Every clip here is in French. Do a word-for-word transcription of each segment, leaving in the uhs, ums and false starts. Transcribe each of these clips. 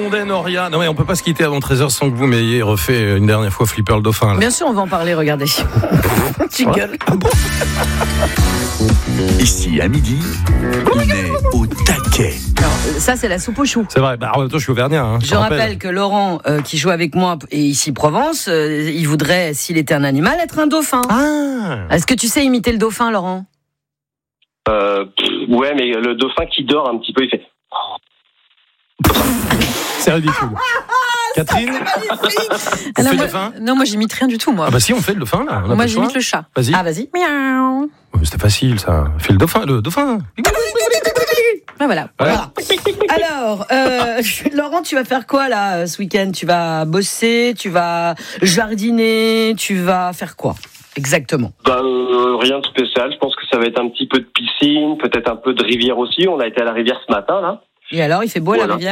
mondaine, Auria. Non mais on peut pas se quitter avant treize heures sans que vous m'ayez refait une dernière fois Flipper le dauphin. Là. Bien sûr, on va en parler, regardez. Tu gueules. Ah bon. Ici, à midi, on est au taquet. Alors, ça, c'est la soupe aux choux. C'est vrai, bah, en même temps, je suis auvergnat. Hein, je Je rappelle. rappelle que Laurent, euh, qui joue avec moi, et ici Provence, euh, il voudrait, s'il était un animal, être un dauphin. Ah. Est-ce que tu sais imiter le dauphin, Laurent ? Euh, pff, ouais, mais le dauphin qui dort un petit peu, il fait... C'est ridicule. Catherine, on fait le dauphin ? Non, moi j'imite rien du tout, moi. Ah bah si, on fait le dauphin, là. On a moi pas j'imite choix. le chat. Vas-y. Ah, vas-y. Miaou. Oh, c'était facile, ça. Fais le dauphin, le dauphin. Ah, voilà. Voilà. Alors, euh, Laurent, tu vas faire quoi, là, ce week-end ? Tu vas bosser, tu vas jardiner, tu vas faire quoi ? Exactement. Bah, euh, rien de spécial. Je pense que ça va être un petit peu de piscine, peut-être un peu de rivière aussi. On a été à la rivière ce matin, là. Et alors, il fait beau, Voilà. la rivière ?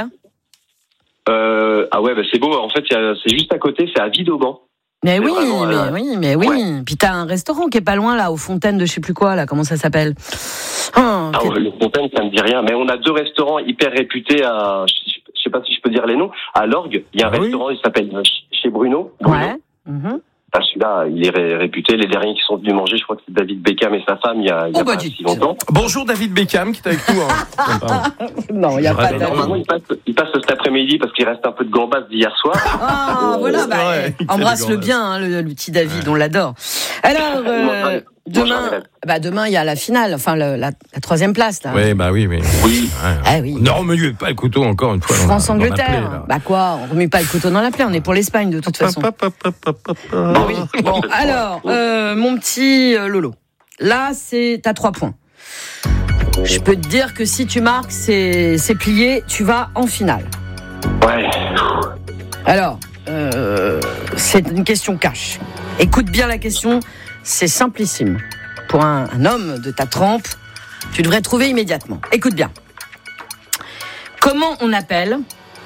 Euh, ah ouais, bah c'est beau. En fait, il y a- c'est juste à côté, c'est à Vidauban. Mais C'est oui, vraiment, mais euh, oui, mais oui. ouais. Puis t'as un restaurant qui est pas loin, là, aux Fontaines de je sais plus quoi, là, comment ça s'appelle ? Oh, Ah quel- ouais, le Fontaine, ça me dit rien. Mais on a deux restaurants hyper réputés à... Je je sais pas si je peux dire les noms. À l'Orgue, il y a un Ah oui. restaurant, il s'appelle euh, chez Bruno. Bruno. Ouais. Mhm. Ah, celui-là, il est ré- réputé. Les derniers qui sont venus manger, je crois que c'est David Beckham et sa femme, il y a, il y a Oh, bah, pas dis. si longtemps. Bonjour David Beckham qui est avec nous. Hein. Pardon. Non, il n'y a Je pas rêve de... Normalement, il passe, il passe cet après-midi parce qu'il reste un peu de gambas d'hier soir. Ah, Oh, voilà, c'est bah, vrai, il fait embrasse-le des bien, hein, le, le petit David, on l'adore. Alors, euh, Moi, demain, j'en rêve. bah, demain, il y a la finale, enfin, le- la, la troisième place, là. Oui, bah oui, oui. Oui. Ouais. Ah oui. Ne remuez pas le couteau encore une fois. dans la- dans la plaie, France-Angleterre. là. Bah quoi, on remet pas le couteau dans la plaie, on est pour l'Espagne, de toute façon. Pa, pa, pa, pa, pa, pa. Ah oui. Bon, alors, euh, mon petit euh, Lolo, là, c'est t'as trois points. Je peux te dire que si tu marques, c'est, c'est plié, tu vas en finale. Ouais. Alors, euh, c'est une question cash. Écoute bien la question, c'est simplissime. Pour un, un homme de ta trempe, tu devrais trouver immédiatement. Écoute bien. Comment on appelle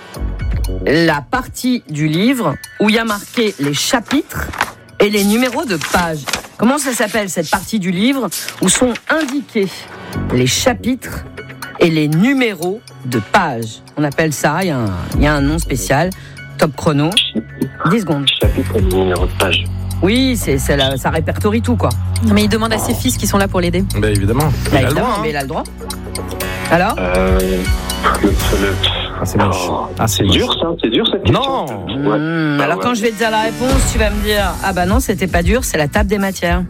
la partie du livre où il y a marqué les chapitres et les numéros de pages? Comment ça s'appelle, cette partie du livre où sont indiqués les chapitres et les numéros de pages? On appelle ça, il y a un, il y a un nom spécial. Top chrono, dix secondes. Chapitre et numéro de page. Oui, c'est, c'est la- ça répertorie tout, quoi. Non, mais il demande à ses fils qui sont là pour l'aider. Bah évidemment. Bah, Il a le évidemment, droit, hein. mais il a le droit. Alors Euh, le, le... Ah, c'est moche. Oh, Ah, c'est c'est moche. dur, ça. C'est dur, cette question. Non. Ouais. Hmm, Ah Alors ouais. quand je vais te dire la réponse, tu vas me dire ah bah non, c'était pas dur, c'est la table des matières.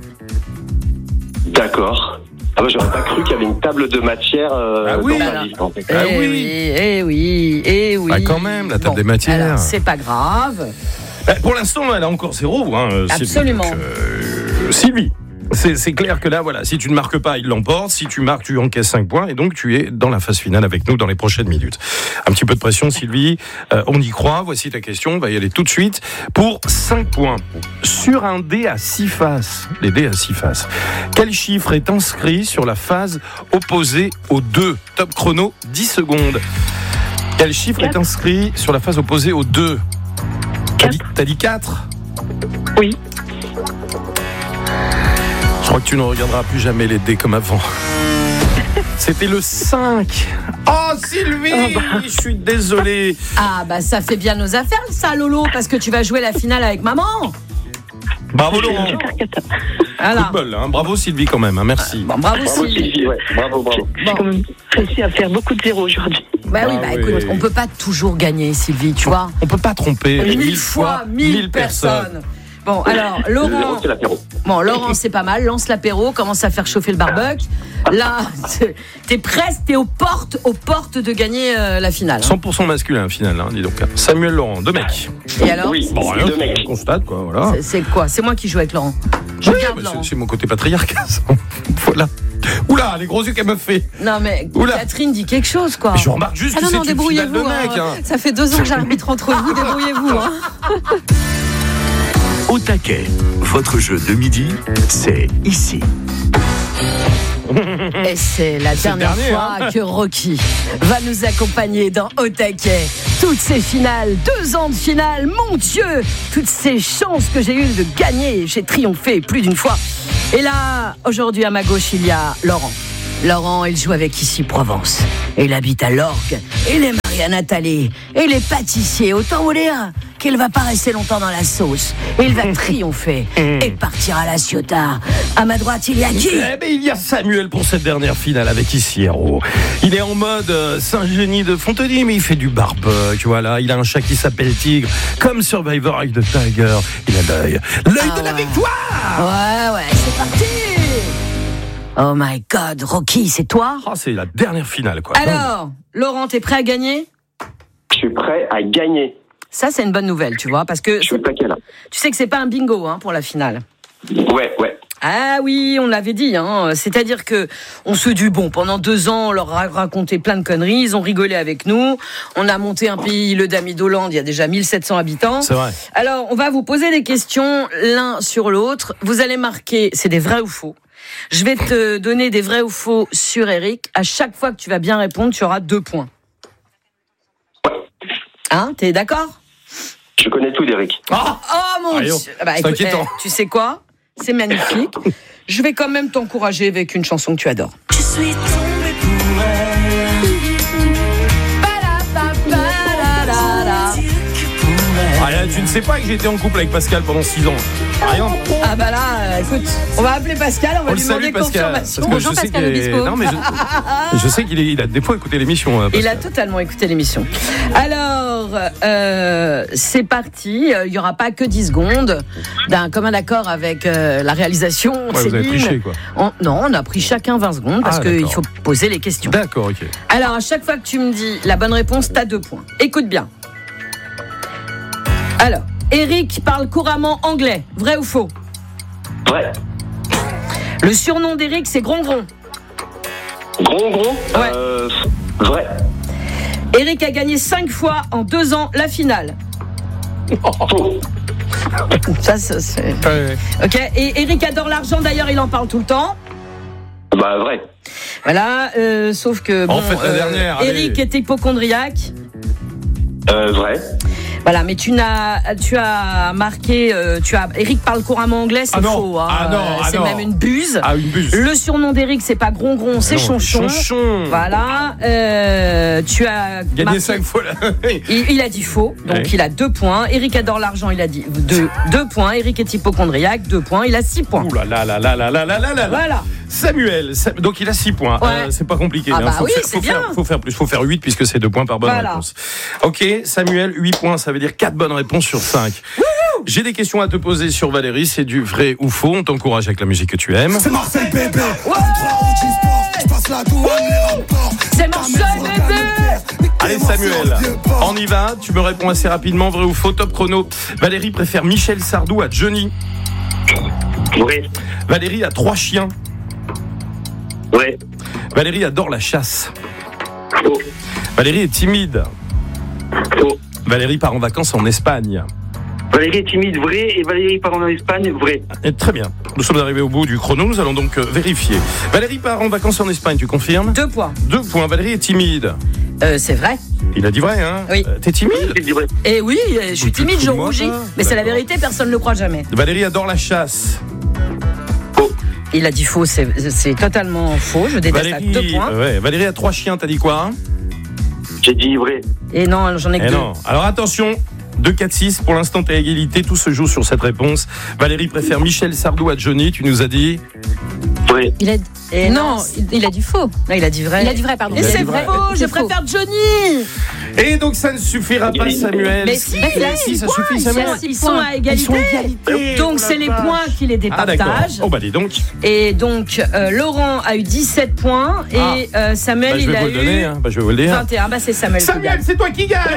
D'accord. Ah bah, j'aurais pas cru qu'il y avait une table de matière euh, Ah oui. dans Bah, ma liste, en fait. Ah eh oui. oui, eh oui, eh oui. Bah, quand même, la table des matières. Alors, c'est pas grave. Bah, pour l'instant, elle a encore zéro. Hein, Sylvie. Absolument. Donc, euh, Sylvie, c'est, c'est clair que là, voilà, si tu ne marques pas, il l'emporte. Si tu marques, tu encaisses cinq points. Et donc, tu es dans la phase finale avec nous dans les prochaines minutes. Un petit peu de pression, Sylvie. Euh, on y croit. Voici ta question. On va y aller tout de suite. Pour cinq points. Sur un dé à six faces, les dés à six faces, quel chiffre est inscrit sur la phase opposée aux deux? Top chrono, dix secondes. Quel chiffre est inscrit sur la phase opposée aux deux? T'as dit, t'as dit quatre? Oui. Je crois que tu ne regarderas plus jamais les dés comme avant. C'était le cinq. Oh Sylvie, je suis désolé. Ah bah ça fait bien nos affaires ça Lolo, parce que tu vas jouer la finale avec maman. Bravo Laurent. Voilà. Football, hein. Bravo Sylvie quand même, hein. Merci. Bon, bravo Bravo, Sylvie. Sylvie, ouais. Bravo, bravo. J'ai quand même réussi à faire beaucoup de zéros aujourd'hui. Bah oui, Ah bah oui. écoute, on peut pas toujours gagner Sylvie, tu vois. On peut pas tromper Mille fois, mille personnes. Bon, alors, Le zéro, Laurent, c'est l'apéro. bon, Laurent, c'est pas mal. Lance l'apéro, commence à faire chauffer le barbecue. Là, t'es presque, t'es aux portes, aux portes de gagner euh, la finale. cent pour cent masculin, final, hein, dis donc. Samuel Laurent, deux mecs. Et alors, Oui, Bon, rien, deux mecs. on constate, quoi, voilà. c'est- c'est quoi? C'est moi qui joue avec Laurent. Je Oui, regarde bah, Laurent. c'est, c'est mon côté patriarcat, ça. Voilà. Oula, les gros yeux qu'elle me fait. Non mais Oula. Catherine dit quelque chose, quoi. Mais je remarque juste Ah que non, c'est non, une finale de débrouillez-vous. mecs, hein. hein. Ça fait deux ans que j'arbitre entre vous, débrouillez-vous. Hein. Au taquet, votre jeu de midi, c'est ici. Et c'est la C'est le dernière dernier, fois hein. que Rocky va nous accompagner dans Au Taquet. Toutes ces finales, deux ans de finale, mon Dieu, toutes ces chances que j'ai eues de gagner, j'ai triomphé plus d'une fois. Et là, aujourd'hui à ma gauche, il y a Laurent. Laurent, il joue avec Ici Provence. Et il habite à l'Orgue. Il est marié à Nathalie. Et les pâtissiers, autant vous dire qu'il va pas rester longtemps dans la sauce. Il va triompher et partir à la Ciotat. À ma droite, il y a qui? Eh ben, il y a Samuel pour cette dernière finale avec Issiero. Il est en mode euh, Saint-Génie de Fontenay, mais il fait du barbecue. Voilà, il a un chat qui s'appelle Tigre. Comme Survivor avec The Tiger, il a l'œil. L'œil Ah de la ouais. victoire. Ouais, ouais, c'est parti. Oh my God, Rocky, c'est toi? Oh, c'est la dernière finale, quoi. Alors, Laurent, t'es prêt à gagner? Je suis prêt à gagner. Ça, c'est une bonne nouvelle, tu vois, parce que Je suis au taquet là. tu sais que c'est pas un bingo hein, pour la finale. Ouais, ouais. Ah oui, on l'avait dit. Hein. C'est-à-dire que on se dit bon, pendant deux ans, on leur a raconté plein de conneries, ils ont rigolé avec nous. On a monté un pays, le Damidoland, il y a déjà mille sept cents habitants. C'est vrai. Alors, on va vous poser des questions l'un sur l'autre. Vous allez marquer, c'est des vrais ou faux. Je vais te donner des vrais ou faux sur Eric. À chaque fois que tu vas bien répondre, tu auras deux points. Hein, t'es d'accord? Je connais tout d'Eric. Ah, Oh mon Allez, Dieu. oh, Bah, c'est écoute, inquiétant. eh, tu sais quoi? C'est magnifique. Je vais quand même t'encourager avec une chanson que tu adores. Je suis tombée pour ah, là, tu ne sais pas que j'ai été en couple avec Pascal pendant six ans. Rien. Ah bah là, euh, écoute, on va appeler Pascal, on va On le lui demander salue, Pascal. Parce confirmation. que Bonjour, je sais Pascal qu'il est- Obispo. Non, mais je... je sais qu'il est... il a des fois écouté l'émission. euh, Il a Pascal. totalement écouté l'émission. Alors, euh, c'est parti. Il n'y aura pas que dix secondes d'un commun accord avec euh, la réalisation. Ouais, vous avez Céline. triché, quoi. On- non, on a pris chacun vingt secondes parce Ah, qu'il d'accord. faut poser les questions. D'accord, ok. Alors, à chaque fois que tu me dis la bonne réponse, t'as deux points. Écoute bien. Alors, Eric parle couramment anglais. Vrai ou faux? Vrai. Le surnom d'Eric, c'est Grongon. Gros, gros. Ouais. Euh, vrai. Eric a gagné cinq fois en deux ans la finale. Faux. Ça, ça, c'est... Ouais. Ok. Et Eric adore l'argent, d'ailleurs, il en parle tout le temps. Bah, vrai. Voilà, euh, sauf que bon, En fait, la dernière, allez. Eric est hypochondriaque. Euh, vrai. Voilà, mais tu n'as, tu as marqué, euh, tu as. Eric parle couramment anglais, c'est Ah non. faux. Hein, Ah non, euh, ah c'est non. même une buse. Ah, une buse. Le surnom d'Eric, c'est pas Grongon, c'est Non, Chonchon. Chonchon. Voilà, euh, tu as Gagné marqué- cinq fois là. Il, il a dit faux, donc Ouais. il a deux points. Eric adore l'argent, il a dit deux, deux points. Eric est hypochondriaque, deux points. Il a six points. Ouh là là là là là là là là là. Voilà. Samuel, Sa- donc il a six points. Ouais. Euh, c'est pas compliqué. Ah hein. bah faut oui, faire, c'est faut bien. Faire, faut faire plus, faut faire huit puisque c'est deux points par bonne Voilà. réponse. Ok, Samuel, huit points, ça veut dire quatre bonnes réponses sur cinq. J'ai des questions à te poser sur Valérie, c'est du vrai ou faux. On t'encourage avec la musique que tu aimes. C'est Marseille bébé. Je passe la douane, les rapports. C'est Marseille, bébé. Allez Samuel, on y va. Tu me réponds assez rapidement, vrai ou faux. Top chrono. Valérie préfère Michel Sardou à Johnny. Vrai. Valérie a trois chiens. Vrai. Valérie adore la chasse. Faux. Valérie est timide. Faux. Valérie part en vacances en Espagne. Valérie est timide, vrai. Et Valérie part en Espagne, vrai. Et très bien. Nous sommes arrivés au bout du chrono. Nous allons donc euh, vérifier. Valérie part en vacances en Espagne. Tu confirmes? Deux points. Deux points. Valérie est timide. Euh, c'est vrai. Il a dit vrai, hein? Oui. Euh, T'es timide? C'est du vrai. Et oui, euh, je suis Tu te timide, fous je de moi, rougis. toi Mais c'est la D'accord. vérité, personne ne le croit jamais. Valérie adore la chasse. Il a dit faux, c'est, c'est totalement faux. Je déteste ça. Deux Valérie, points. euh, ouais. Valérie a trois chiens. T'as dit quoi? Hein? J'ai dit vrai. Et non, j'en ai que Eh deux. non. Alors attention. deux quatre six, pour l'instant t'es à égalité, tout se joue sur cette réponse. Valérie préfère Michel Sardou à Johnny, tu nous as dit. Vrai. Il a, Et non, non, il, il a du faux. non, il a dit vrai. Il a dit vrai, pardon. Et Il a c'est dit vrai. faux, je C'est faux. préfère Johnny. Et donc ça ne suffira pas Samuel. Mais si, Mais il a si, six ça points, suffit ils Samuel. sont- Ils sont à égalité. Ils sont à égalité. Donc Oh c'est la les vache. points qui les Ah d'accord. départagent. Oh bah dis donc. Et donc euh, Laurent a eu dix-sept points et Ah. euh, Samuel Bah, je il vais a vous le donner, eu hein. Bah, je vais vous le dire. vingt et un. Bah c'est Samuel, qui Samuel, gagne. c'est toi qui gagne.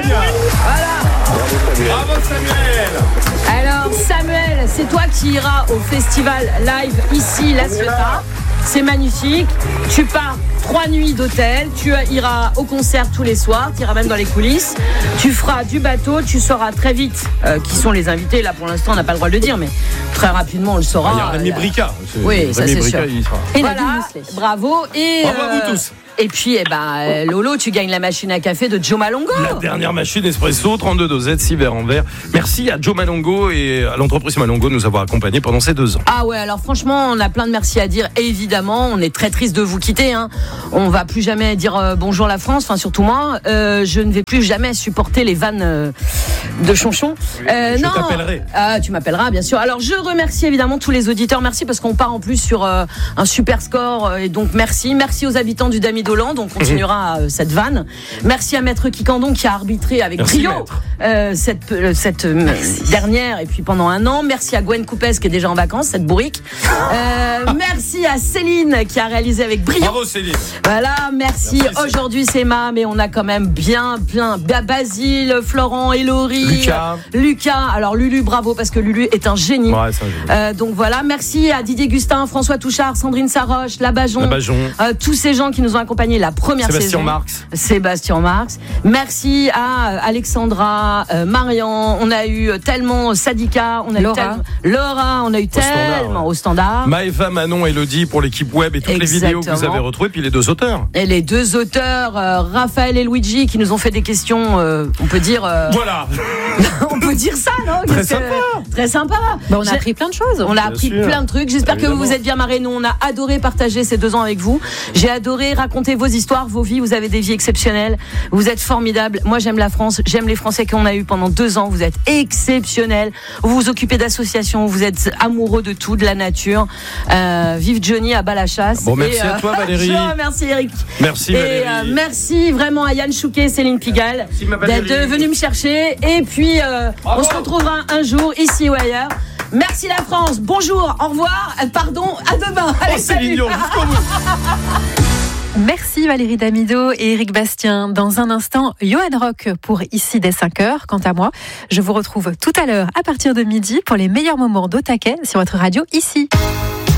Bravo Samuel. Alors Samuel, c'est toi qui iras au festival live ici, La Ciotat. C'est magnifique. Tu pars trois nuits d'hôtel. Tu iras au concert tous les soirs. Tu iras même dans les coulisses. Tu feras du bateau. Tu sauras très vite euh, qui sont les invités. Là, pour l'instant, on n'a pas le droit de le dire, mais très rapidement, on le saura. Il y a Rémi Euh, Brica. Oui, ça, Rémi c'est Brica, sûr. il y sera. Et il a du Voilà, muselé. bravo. Et, Bravo à vous tous. Et puis, eh ben, euh, Lolo, tu gagnes la machine à café de Joe Malongo. La dernière machine espresso, trente-deux dosettes, six verres en verre. Merci à Joe Malongo et à l'entreprise Malongo de nous avoir accompagnés pendant ces deux ans. Ah ouais, alors franchement, on a plein de merci à dire, évidemment. évidemment, on est très triste de vous quitter. Hein. On va plus jamais dire euh, bonjour la France, enfin surtout moi. Euh, je ne vais plus jamais supporter les vannes euh, de Chonchon. Euh, je non, t'appellerai. Euh, tu m'appelleras, bien sûr. Alors, je remercie évidemment tous les auditeurs. Merci parce qu'on part en plus sur euh, un super score. Euh, et donc, merci. Merci aux habitants du Damidoland. On continuera euh, cette vanne. Merci à Maître Kikandon qui a arbitré avec merci, brio euh, cette, euh, cette euh, dernière et puis pendant un an. Merci à Gwen Coupes qui est déjà en vacances, cette bourrique. Euh, merci à Céline qui a réalisé avec brio. Bravo Céline. Voilà, merci. merci Aujourd'hui, c'est Ma, mais on a quand même bien, bien Basile, Florent, Hélory, Lucas. Lucas. Alors Lulu, bravo parce que Lulu est un génie. Ouais, c'est un génie. Euh, donc voilà, merci à Didier Gustin, François Touchard, Sandrine Saroche, Labajon, Labajon. Euh, tous ces gens qui nous ont accompagnés la première Sébastien saison. Marx. Sébastien Marx. Merci à Alexandra, euh, Marian. On a eu tellement Sadika, on a Laura. eu tellement Laura, on a eu Au standard, tellement ouais. au standard. Maëva, Manon, Elodie pour l'équipe web et toutes Exactement. les vidéos que vous avez retrouvées, puis les deux auteurs. Et les deux auteurs, euh, Raphaël et Luigi, qui nous ont fait des questions, euh, on peut dire. Euh, voilà. on peut dire ça, non? Très Qu'est-ce sympa. que- Très sympa. Bah, on a J'ai- appris plein de choses. On a Bien appris sûr. plein de trucs. J'espère Évidemment. que vous vous êtes bien marrés. Nous, on a adoré partager ces deux ans avec vous. J'ai adoré raconter vos histoires, vos vies. Vous avez des vies exceptionnelles. Vous êtes formidables. Moi, j'aime la France. J'aime les Français qu'on a eu pendant deux ans. Vous êtes exceptionnels. Vous vous occupez d'associations. Vous êtes amoureux de tout, de la nature. Euh, vive Johnny à bas la chasse. Bon, merci Et, à toi, Valérie. Je remercie Eric. Merci Et Valérie. euh, merci vraiment à Yann Chouquet, Céline Pigalle Merci, ma Valérie. d'être venus me chercher. Et puis, euh, on se retrouvera un jour, ici ou ailleurs. Merci la France. Bonjour, au revoir. Euh, Pardon, à demain. Oh, Allez, c'est salut. mignon, jusqu'au bout. Merci Valérie Damido et Éric Bastien. Dans un instant, Johan Rock pour Ici dès cinq heures. Quant à moi, je vous retrouve tout à l'heure à partir de midi pour les meilleurs moments d'Au Taquet sur votre radio Ici.